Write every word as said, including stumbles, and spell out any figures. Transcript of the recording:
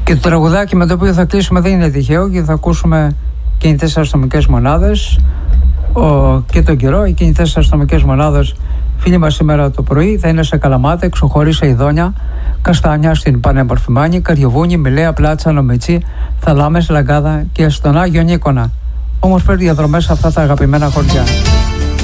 Και το τραγουδάκι με το οποίο θα κλείσουμε δεν είναι τυχαίο, και θα ακούσουμε κινητές αστυνομικές μονάδες ο, και τον καιρό. Οι κινητές αστυνομικές μονάδες, φίλοι μας, σήμερα το πρωί θα είναι σε Καλαμάτα, Εξοχώρησα, Ειδόνια, Καστάνια, στην Πανέμορφη Μάνη, Καριοβούνη, Μιλέα, Πλάτσα, Νομιτσί, Θαλάμες, Λαγκάδα και στον Άγιο Νίκονα. Όμορφες διαδρομές σε αυτά τα αγαπημένα χωριά.